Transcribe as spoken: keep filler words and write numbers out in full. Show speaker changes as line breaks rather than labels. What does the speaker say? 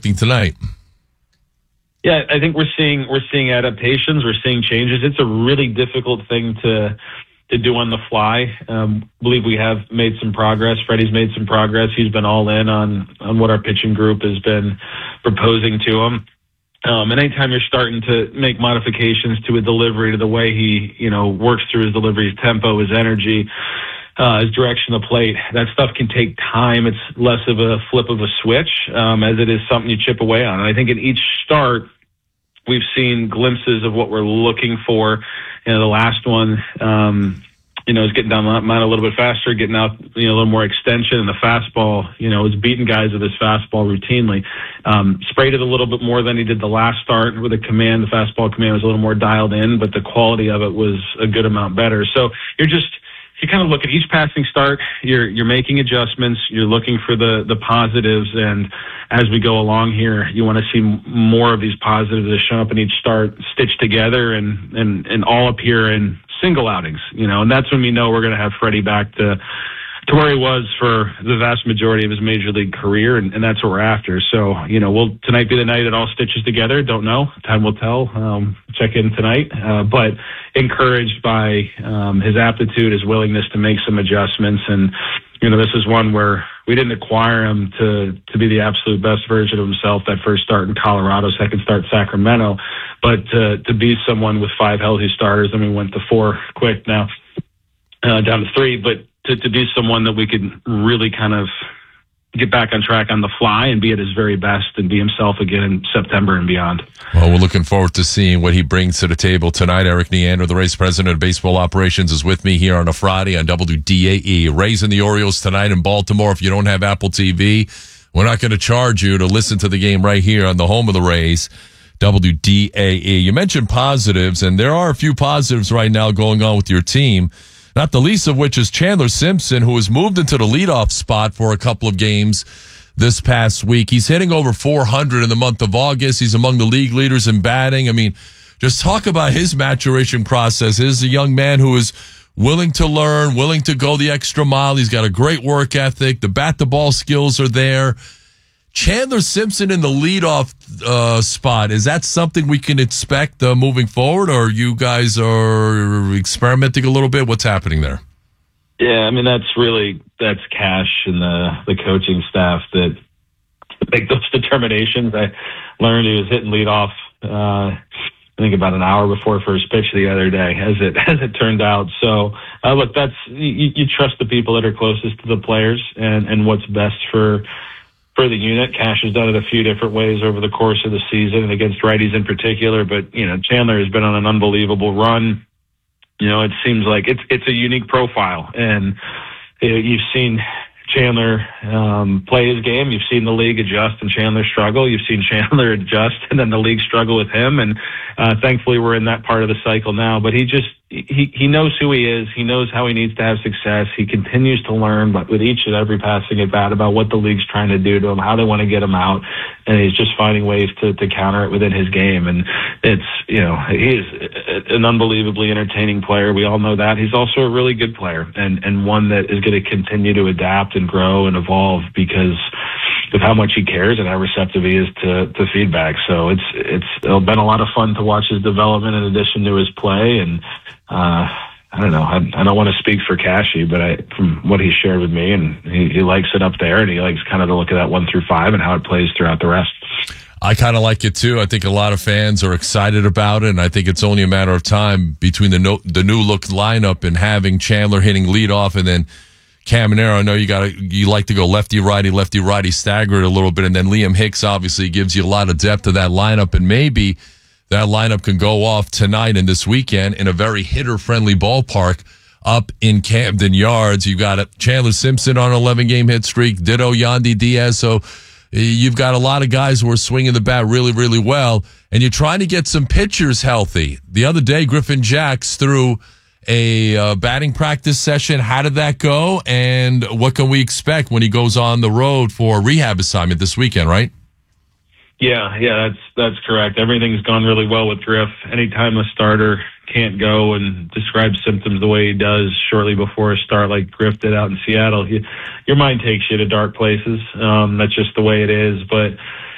expecting tonight?
Yeah, I think we're seeing we're seeing adaptations, we're seeing changes. It's a really difficult thing to to do on the fly. Um, I believe we have made some progress. Freddie's made some progress. He's been all in on on what our pitching group has been proposing to him. Um, and anytime you're starting to make modifications to a delivery, to the way he, you know, works through his delivery, his tempo, his energy, uh, his direction of plate, that stuff can take time. It's less of a flip of a switch um, as it is something you chip away on. And I think in each start, we've seen glimpses of what we're looking for. You know, the last one, um, you know, is getting down the line a little bit faster, getting out, you know, a little more extension, and the fastball, you know, is beating guys with his fastball routinely. Um, sprayed it a little bit more than he did the last start with the command. The fastball command was a little more dialed in, but the quality of it was a good amount better. So you're just, you kind of look at each passing start, you're you're making adjustments, you're looking for the the positives, and as we go along here, you want to see more of these positives that show up in each start stitched together and and and all appear in single outings, you know, and that's when we know we're going to have Freddie back to to where he was for the vast majority of his major league career, and, and that's what we're after. So, you know, will tonight be the night it all stitches together? Don't know. Time will tell. Um, check in tonight. Uh, but encouraged by um, his aptitude, his willingness to make some adjustments. And, you know, this is one where we didn't acquire him to, to be the absolute best version of himself that first start in Colorado, second start Sacramento, but uh, to be someone with five healthy starters. I mean, we went to four quick now, uh, down to three, but To, to be someone that we could really kind of get back on track on the fly and be at his very best and be himself again in September and beyond.
Well, we're looking forward to seeing what he brings to the table tonight. Eric Neander, the Rays president of baseball operations, is with me here on a Friday on W D A E. Rays and the Orioles tonight in Baltimore. If you don't have Apple T V, we're not going to charge you to listen to the game right here on the home of the Rays, W D A E. You mentioned positives, and there are a few positives right now going on with your team. Not the least of which is Chandler Simpson, who has moved into the leadoff spot for a couple of games this past week. He's hitting over four hundred in the month of August. He's among the league leaders in batting. I mean, just talk about his maturation process. He's a young man who is willing to learn, willing to go the extra mile. He's got a great work ethic. The bat-to-ball skills are there. Chandler Simpson in the leadoff uh, spot, is that something we can expect uh, moving forward, or you guys are experimenting a little bit? What's happening there?
Yeah, I mean, that's really, that's Cash and the, the coaching staff that make those determinations. I learned he was hitting leadoff, uh, I think about an hour before first pitch the other day, as it as it turned out. So, uh, look, that's, you, you trust the people that are closest to the players and, and what's best for for the unit. Cash has done it a few different ways over the course of the season and against righties in particular. But, you know, Chandler has been on an unbelievable run. You know, it seems like it's it's a unique profile. And you know, you've seen Chandler um, play his game. You've seen the league adjust and Chandler struggle. You've seen Chandler adjust and then the league struggle with him. And uh, thankfully we're in that part of the cycle now. But he just, he, he knows who he is. He knows how he needs to have success. He continues to learn, but with each and every passing at bat about what the league's trying to do to him, how they want to get him out. And he's just finding ways to, to counter it within his game. And it's, you know, he is an unbelievably entertaining player. We all know that. He's also a really good player and, and one that is going to continue to adapt and grow and evolve because of how much he cares and how receptive he is to, to feedback. So it's, it's, it's been a lot of fun to watch his development in addition to his play. And, uh, I don't know. I, I don't want to speak for Cashy, but I, from what he shared with me, and he, he likes it up there, and he likes kind of to look at that one through five and how it plays throughout the rest.
I kind of like it too. I think a lot of fans are excited about it, and I think it's only a matter of time between the no, the new look lineup and having Chandler hitting leadoff, and then Caminero. I know you got you like to go lefty righty, lefty righty, stagger it a little bit, and then Liam Hicks obviously gives you a lot of depth to that lineup, and maybe that lineup can go off tonight and this weekend in a very hitter-friendly ballpark up in Camden Yards. You've got Chandler Simpson on an eleven-game hit streak, ditto Yandy Diaz. So you've got a lot of guys who are swinging the bat really, really well, and you're trying to get some pitchers healthy. The other day, Griffin Jacks threw a uh, batting practice session. How did that go, and what can we expect when he goes on the road for a rehab assignment this weekend, right?
Yeah, yeah, that's that's correct. Everything's gone really well with Griff. Anytime a starter can't go and describe symptoms the way he does shortly before a start, like Griff did out in Seattle, he, your mind takes you to dark places. Um, that's just the way it is. But